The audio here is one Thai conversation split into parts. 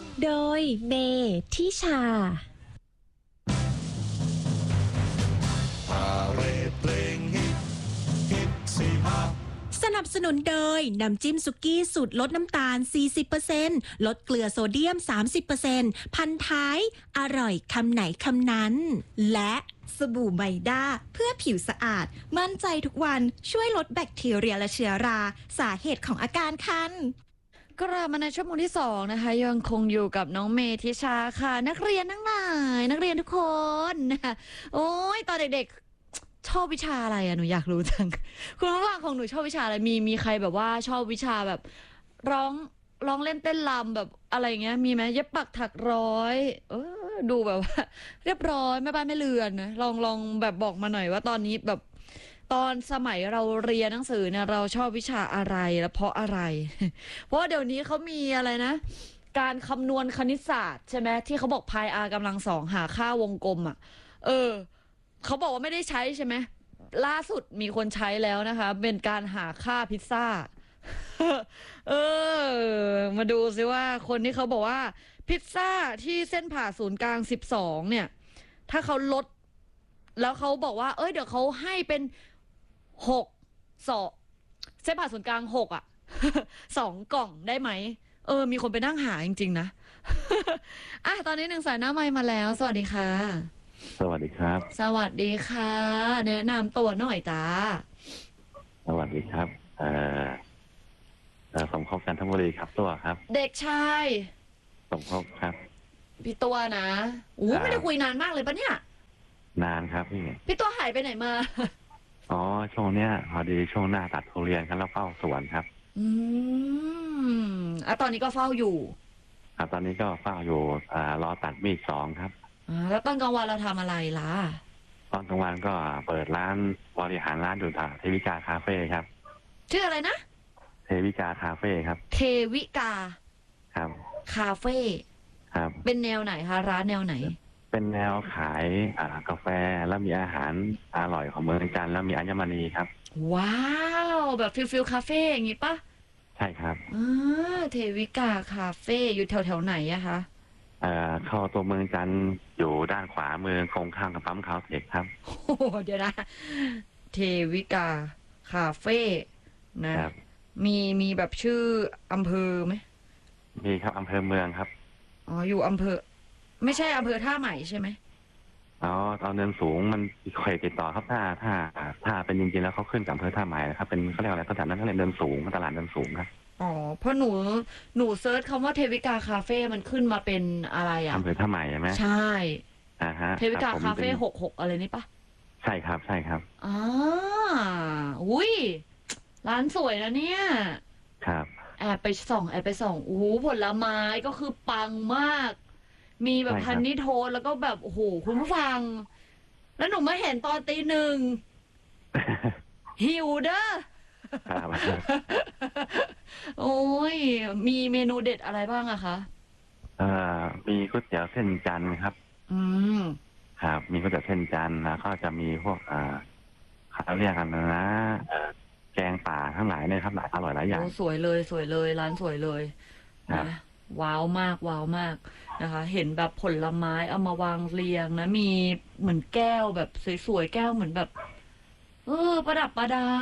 โดยเมทิชาสนับสนุนโดยน้ำจิ้มสุกี้สูตรลดน้ำตาล 40% ลดเกลือโซเดียม 30% พันท้ายอร่อยคำไหนคำนั้นและสบู่ไมด้าเพื่อผิวสะอาดมั่นใจทุกวันช่วยลดแบคทีเรียและเชื้อราสาเหตุของอาการคันกลับมาในชั่วโมงที่2นะคะยังคงอยู่กับน้องเมทิชาค่ะนักเรียนทั้งหลายนักเรียนทุกคนนะคะโอ้ยตอนเด็กๆชอบวิชาอะไรอะหนูอยากรู้จังคุณผู้ฟังของหนูชอบวิชาอะไรมีใครแบบว่าชอบวิชาแบบร้องเล่นเต้นรำแบบอะไรเงี้ยมีไหมเย็บปักถักร้อยดูแบบว่าเรียบร้อยแม่บ้านแม่เรือนนะลองแบบบอกมาหน่อยว่าตอนนี้แบบตอนสมัยเราเรียนหนังสือเนี่ยเราชอบวิชาอะไรและเพราะอะไร เพราะว่าเดี๋ยวนี้เขามีอะไรนะการคำนวณคณิตศาสตร์ใช่ไหมที่เขาบอกพาย r กำลังสองหาค่าวงกลมอ่ะเขาบอกว่าไม่ได้ใช้ใช่ไหมล่าสุดมีคนใช้แล้วนะคะเป็นการหาค่าพิซซ่า มาดูซิว่าคนที่เขาบอกว่าพิซซ่าที่เส้นผ่าศูนย์กลาง12เนี่ยถ้าเขาลดแล้วเขาบอกว่าเดี๋ยวเขาให้เป็น6 เส้นผ่าศูนย์กลาง6 2 กล่องได้ไหมมีคนไปนั่งหาจริงๆนะ ตอนนี้1 สายหน้าไมค์มาแล้วสวัสดีค่ะสวัสดีครับสวัสดีค่ะแนะนำตัวหน่อยจ้าสวัสดีครับสมภพจันทบุรีครับตัวครับเด็กชายสมภพครับพี่ตัวนะไม่ได้คุยนานมากเลยปะเนี่ยนานครับพี่ตัวหายไปไหนมาช่วงเนี้ยพอดีช่วงหน้าตัดทุเรียนกันแล้วเฝ้าสวนครับตอนนี้ก็เฝ้าอยู่ครับตอนนี้ก็เฝ้าอยู่รอตัดมีด2ครับแล้วตอนกลางวันเราทำอะไรล่ะตอนกลางวันก็เปิดร้านบริหารร้านอยู่เทวิกาคาเฟ่ครับชื่ออะไรนะเทวิกาคาเฟ่ครับเทวิกาครับคาเฟ่ครับเป็นแนวไหนคะร้านแนวไหนเป็นแนวขายกาแฟแล้วมีอาหารอร่อยของเมืองจันทร์แล้วมีอัญมณีครับว้าวแบบฟิลคาเฟ่อย่างงี้ปะใช่ครับเทวิกาคาเฟ่อยู่แถวไหนอะคะเข้าตัวเมืองจันทร์อยู่ด้านขวามือตรงข้างกับปั๊มคาวเทคครับโอ้เดี๋ยวนะเทวิกาคาเฟ่นะมีแบบชื่ออำเภอไหมมีครับอำเภอเมืองครับอยู่อำเภอไม่ใช่อำเภอท่าใหม่ใช่ไหมตอนเดินสูงมันเคยติดต่อครับถ้าเป็นจริงๆแล้วเขาขึ้นกับอำเภอท่าใหม่นะครับเป็นเขาเรียกอะไรตลาดนั้นเขาเรียกเดินสูงตลาดเดินสูงครับเพราะหนูเซิร์ชคำว่าเทวิกาคาเฟ่มันขึ้นมาเป็นอะไรอำเภอท่าใหม่ใช่ไหมใช่เทวิกาคาเฟ่66อะไรนี่ปะใช่ครับใช่ครับอุ้ยร้านสวยนะเนี่ยครับแอบไปส่องผลไม้ก็คือปังมากมีแบบพันนิโทนแล้วก็แบบโอ้โหคุณผู้ฟังแล้วหนูมาเห็นตอนตี 1หิวเด้อโอ้ยมีเมนูเด็ดอะไรบ้างอะคะมีก๋วยเตี๋ยวเส้นจันทร์ครับครับมีก๋วยเตี๋ยวเส้นจันทร์แล้วก็จะมีพวกเขาเรียกกันนะแกงป่าทั้งหลายเนี่ยครับหลายอร่อยหลายอย่างสวยเลยร้านสวยเลยนะว้าวมากนะคะ เห็นแบบผลไม้เอามาวางเรียงนะมีเหมือนแก้วแบบสวยๆแก้วเหมือนแบบประดับประดา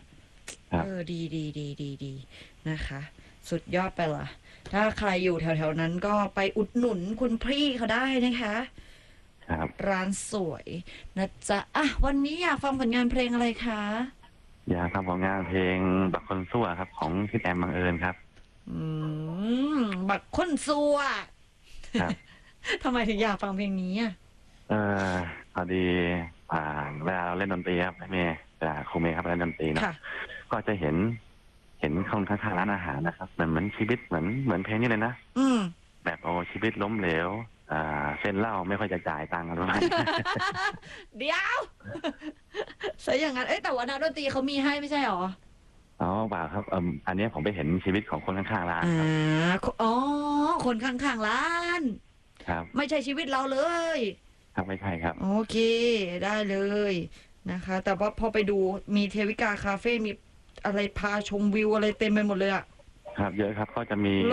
ดีนะคะ สุดยอดไปละถ้าใครอยู่แถวๆนั้นก็ไปอุดหนุนคุณพี่เขาได้นะคะครับร้านสวยนะจ๊ะวันนี้อยากฟังผลงานเพลงอะไรคะอยากฟังผลงานเพลงบักคนซั่วครับของพี่แอมบังเอิญครับบักคนซัวทำไมถึงอยากฟังเพลงนี้พอดีเวลาเราเล่นดนตรีครับแม่ครูเมย์ครับเล่นดนตรีนะก็จะเห็นคนข้างๆร้านอาหารนะครับเหมือนชีวิตเหมือนเพลงนี้เลยนะแบบชีวิตล้มเหลวเส้นเหล้าไม่ค่อยจะจ่ายตังค์อะไรประมาณเดี๋ยวใช่อย่างนั้นแต่ว่านักดนตรีเขามีให้ไม่ใช่หรอเปล่าครับอันนี้ผมไปเห็นชีวิตของคนข้างๆร้านคนข้างๆร้านครับไม่ใช่ชีวิตเราเลยครับไม่ใช่ครับโอเคได้เลยนะคะแต่ว่าพอไปดูมีเทวิกาคาเฟ่มีอะไรพาชมวิวอะไรเต็มไปหมดเลยอะครับเยอะครับก็จะมี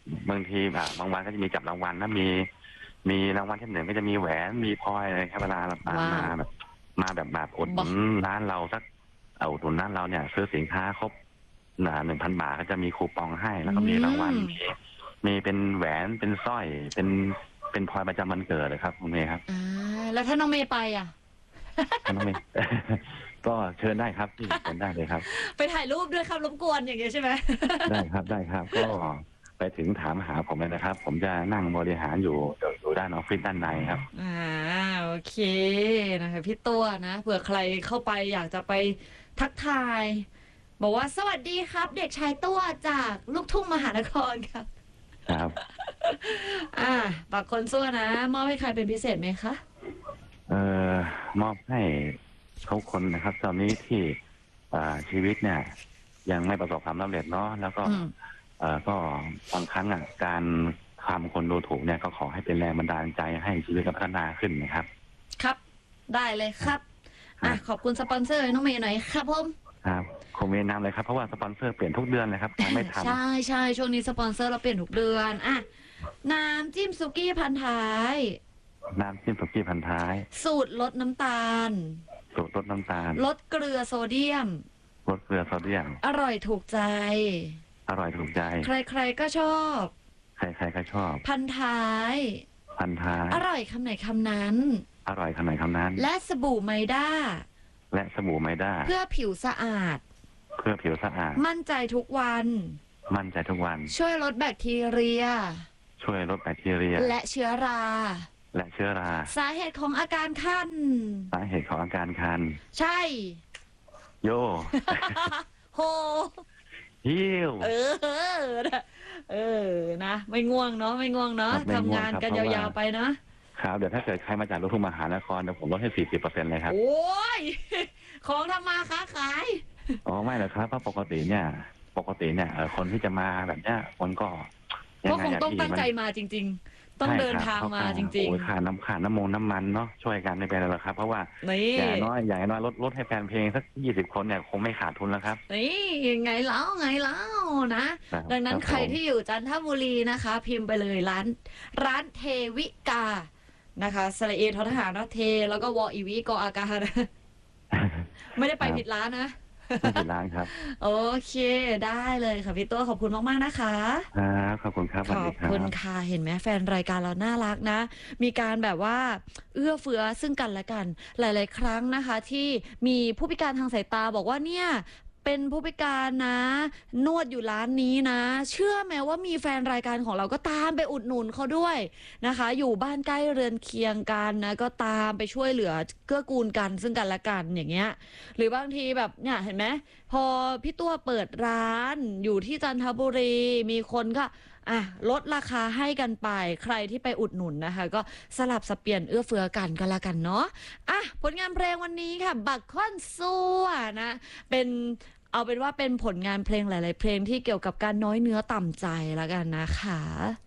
บางทีแบบบางวันก็จะมีจับรางวัลนะมีรางวัลที่หนึ่งก็จะมีแหวนมีพลอยอะไรครับเวลาเรามาแบบอุดหนุนร้านเราสักอุดหนุนร้านเราเนี่ยซื้อสินค้าครบ1,000 บาทก็จะมีคูปองให้แล้วก็มีรางวัลมีเป็นแหวนเป็นสร้อยเป็นพลอยประจำวันเกิดเลยครับคุณเมย์ครับแล้วถ้าน้องเมย์ไปอ่ะน้องเมย์ ก็เชิญได้ครับพี่เชิญได้เลยครับไปถ่ายรูปด้วยครับรบกวนอย่างเงี้ยใช่ไหมได้ครับก็ไปถึงถามหาผมเลยนะครับ ผมจะนั่งบริหารอยู่ด้านออฟฟิศด้านในครับโอเคนะคะพี่ตัวนะเผื่อใครเข้าไปอยากจะไปทักทาย บอกว่าสวัสดีครับ เด็กชายตัวจากลูกทุ่งมหานครครับครับฝากคนซั่วนะมอบให้ใครเป็นพิเศษไหมคะมอบให้ทุกคนนะครับ ตอนนี้ที่ชีวิตเนี่ย ยังไม่ประสบความสำเร็จเนาะแล้วก็ก็บางครั้งการทำคนดูถูกเนี่ยก็ขอให้เป็นแรงบันดาลใจให้ชีวิตพัฒนาขึ้นนะครับครับได้เลยครับขอบคุณสปอนเซอร์น้องเมย์หน่อยครับผมครับคงมีนำเลยครับเพราะว่าสปอนเซอร์เปลี่ยนทุกเดือนเลยครับไม่ทำใช่ช่วงนี้สปอนเซอร์เราเปลี่ยนทุกเดือนน้ำจิ้มซุกี้พันท้ายน้ำจิ้มสุกี้พันท้ายสูตรลดน้ำตาลลดเกลือโซเดียมอร่อยถูกใจใครๆก็ชอบพันท้ายอร่อยคำไหนคำนั้นและสบู่ไมด้าเพื่อผิวสะอาดมั่นใจทุกวันช่วยลดแบคทีเรียและเชื้อราสาเหตุของอาการคันใช่โยโหฮิวนะไม่ง่วงเนาะทำงานกันยาวๆไปนะครับเดี๋ยวถ้าเกิดใครมาจากลูกทุ่งมหานครเดี๋ยวผมลดให้ 40% เลยครับโอ้ยของทำมาค้าขายไม่หรอกครับเพราะปกติเนี่ยคนที่จะมาแบบเนี้ยคนก็คงต้องตั้งใจมาจริงๆต้องเดินทางมาจริงๆค่าน้ำมันเนาะช่วยกันไม่เป็นไรหรอกครับเพราะว่าอย่างน้อยลดให้แฟนเพลงสัก20 คนเนี่ยคงไม่ขาดทุนแล้วครับนี่ไงเล่านะดังนั้นใครที่อยู่จันทบุรีนะคะพิมพ์ไปเลยร้านเทวิกานะคะสระเอททหารเทแล้วก็วออีวีกออากาศไม่ได้ไปผิดร้านนะไม่ผิดร้านครับโอเคได้เลยค่ะพี่ตัวขอบคุณมากๆนะคะขอบคุณครับขอบคุณค่ะเห็นไหมแฟนรายการเราน่ารักนะมีการแบบว่าเอื้อเฟื้อซึ่งกันและกันหลายๆครั้งนะคะที่มีผู้พิการทางสายตาบอกว่าเนี่ยเป็นผู้พิการนะนวดอยู่ร้านนี้นะเชื่อไหมว่ามีแฟนรายการของเราก็ตามไปอุดหนุนเขาด้วยนะคะอยู่บ้านใกล้เรือนเคียงกันนะก็ตามไปช่วยเหลือเกื้อกูลกันซึ่งกันและกันอย่างเงี้ยหรือบางทีแบบเนี่ยเห็นไหมพอพี่ตัวเปิดร้านอยู่ที่จันทบุรีมีคนก็ลดราคาให้กันไปใครที่ไปอุดหนุนนะคะก็สลับสับเปลี่ยนเอื้อเฟื้อกันก็แล้วกันเนาะผลงานเพลงวันนี้ค่ะบักค่อนซัวนะเอาเป็นว่าเป็นผลงานเพลงหลายๆเพลงที่เกี่ยวกับการน้อยเนื้อต่ำใจแล้วกันนะคะ